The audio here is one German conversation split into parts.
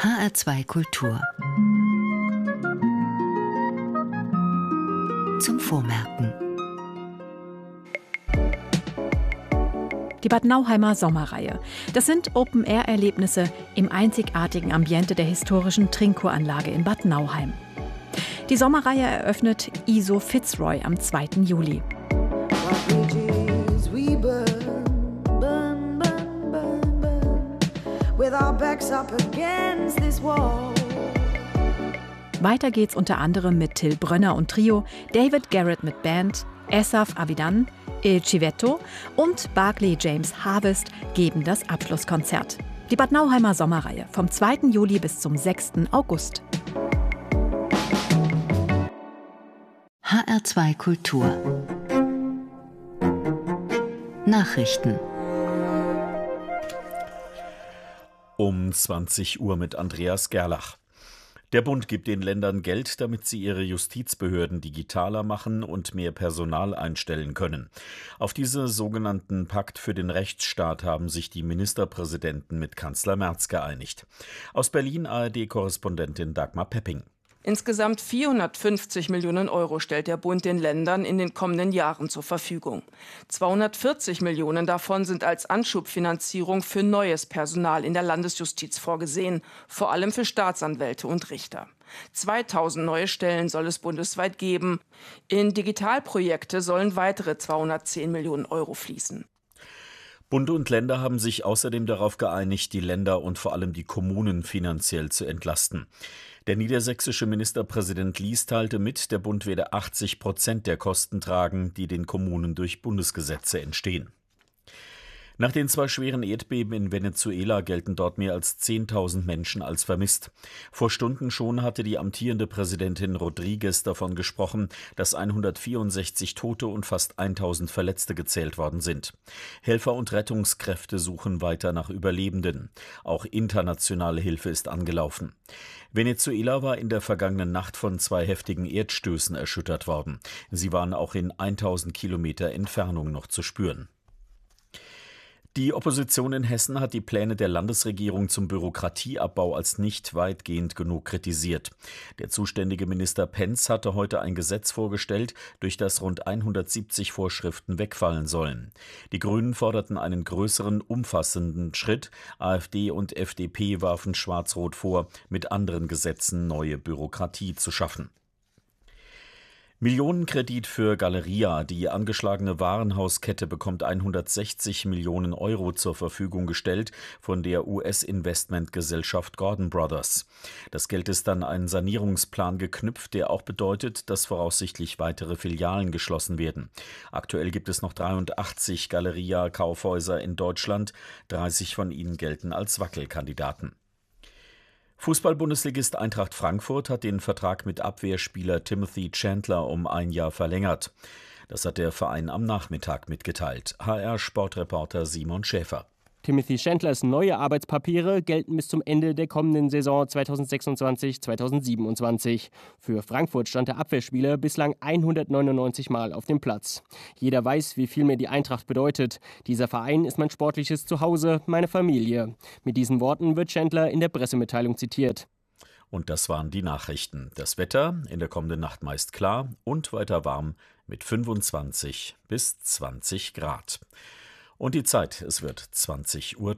HR2 Kultur. Zum Vormerken. Die Bad Nauheimer Sommerreihe. Das sind Open-Air-Erlebnisse im einzigartigen Ambiente der historischen Trinkuranlage in Bad Nauheim. Die Sommerreihe eröffnet ISO Fitzroy am 2. Juli. Weiter geht's unter anderem mit Till Brönner und Trio, David Garrett mit Band, Esaf Avidan, Il Civetto und Barclay James Harvest geben das Abschlusskonzert. Die Bad Nauheimer Sommerreihe vom 2. Juli bis zum 6. August. HR2 Kultur. Nachrichten. Um 20 Uhr mit Andreas Gerlach. Der Bund gibt den Ländern Geld, damit sie ihre Justizbehörden digitaler machen und mehr Personal einstellen können. Auf diesen sogenannten Pakt für den Rechtsstaat haben sich die Ministerpräsidenten mit Kanzler Merz geeinigt. Aus Berlin ARD-Korrespondentin Dagmar Pepping. Insgesamt 450 Millionen Euro stellt der Bund den Ländern in den kommenden Jahren zur Verfügung. 240 Millionen davon sind als Anschubfinanzierung für neues Personal in der Landesjustiz vorgesehen, vor allem für Staatsanwälte und Richter. 2000 neue Stellen soll es bundesweit geben. In Digitalprojekte sollen weitere 210 Millionen Euro fließen. Bund und Länder haben sich außerdem darauf geeinigt, die Länder und vor allem die Kommunen finanziell zu entlasten. Der niedersächsische Ministerpräsident Lies teilte mit, der Bund werde 80% der Kosten tragen, die den Kommunen durch Bundesgesetze entstehen. Nach den 2 schweren Erdbeben in Venezuela gelten dort mehr als 10.000 Menschen als vermisst. Vor Stunden schon hatte die amtierende Präsidentin Rodriguez davon gesprochen, dass 164 Tote und fast 1.000 Verletzte gezählt worden sind. Helfer und Rettungskräfte suchen weiter nach Überlebenden. Auch internationale Hilfe ist angelaufen. Venezuela war in der vergangenen Nacht von 2 heftigen Erdstößen erschüttert worden. Sie waren auch in 1.000 Kilometer Entfernung noch zu spüren. Die Opposition in Hessen hat die Pläne der Landesregierung zum Bürokratieabbau als nicht weitgehend genug kritisiert. Der zuständige Minister Pentz hatte heute ein Gesetz vorgestellt, durch das rund 170 Vorschriften wegfallen sollen. Die Grünen forderten einen größeren, umfassenden Schritt. AfD und FDP warfen Schwarz-Rot vor, mit anderen Gesetzen neue Bürokratie zu schaffen. Millionenkredit für Galeria. Die angeschlagene Warenhauskette bekommt 160 Millionen Euro zur Verfügung gestellt von der US-Investmentgesellschaft Gordon Brothers. Das Geld ist an einen Sanierungsplan geknüpft, der auch bedeutet, dass voraussichtlich weitere Filialen geschlossen werden. Aktuell gibt es noch 83 Galeria-Kaufhäuser in Deutschland. 30 von ihnen gelten als Wackelkandidaten. Fußball-Bundesligist Eintracht Frankfurt hat den Vertrag mit Abwehrspieler Timothy Chandler um 1 Jahr verlängert. Das hat der Verein am Nachmittag mitgeteilt. HR-Sportreporter Simon Schäfer. Timothy Chandlers neue Arbeitspapiere gelten bis zum Ende der kommenden Saison 2026/2027. Für Frankfurt stand der Abwehrspieler bislang 199 Mal auf dem Platz. Jeder weiß, wie viel mir die Eintracht bedeutet. Dieser Verein ist mein sportliches Zuhause, meine Familie. Mit diesen Worten wird Chandler in der Pressemitteilung zitiert. Und das waren die Nachrichten. Das Wetter in der kommenden Nacht meist klar und weiter warm mit 25 bis 20 Grad. Und die Zeit, es wird 20:03 Uhr.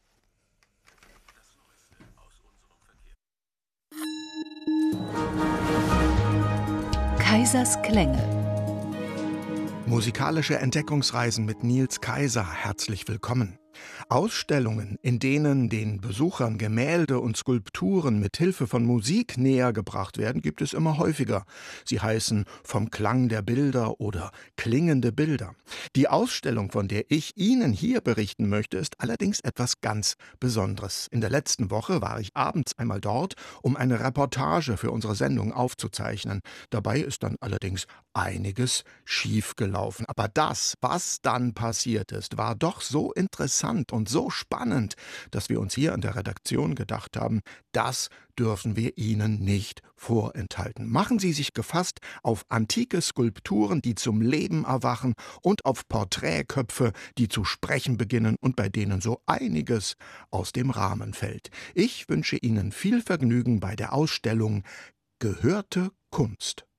Kaisers Klänge. Musikalische Entdeckungsreisen mit Nils Kaiser. Herzlich willkommen. Ausstellungen, in denen den Besuchern Gemälde und Skulpturen mit Hilfe von Musik näher gebracht werden, gibt es immer häufiger. Sie heißen Vom Klang der Bilder oder Klingende Bilder. Die Ausstellung, von der ich Ihnen hier berichten möchte, ist allerdings etwas ganz Besonderes. In der letzten Woche war ich abends einmal dort, um eine Reportage für unsere Sendung aufzuzeichnen. Dabei ist dann allerdings einiges schiefgelaufen. Aber das, was dann passiert ist, war doch so interessant und und so spannend, dass wir uns hier an der Redaktion gedacht haben, das dürfen wir Ihnen nicht vorenthalten. Machen Sie sich gefasst auf antike Skulpturen, die zum Leben erwachen, und auf Porträtköpfe, die zu sprechen beginnen und bei denen so einiges aus dem Rahmen fällt. Ich wünsche Ihnen viel Vergnügen bei der Ausstellung Gehörte Kunst.